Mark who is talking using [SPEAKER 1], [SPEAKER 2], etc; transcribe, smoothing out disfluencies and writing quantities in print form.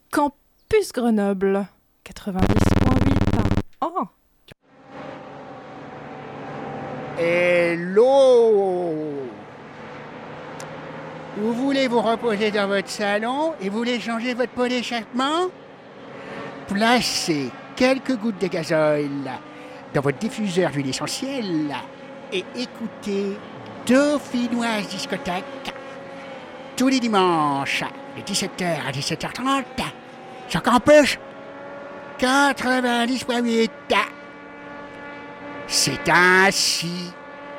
[SPEAKER 1] Campus Grenoble 90.8. Oh.
[SPEAKER 2] Hello! Vous voulez vous reposer dans votre salon et vous voulez changer votre pot d'échappement? Placez quelques gouttes de gazole dans votre diffuseur d'huile essentielle et écoutez Dauphinoise Discothèque tous les dimanches de 17h à 17h30 sur Campus 90.8. C'est ainsi.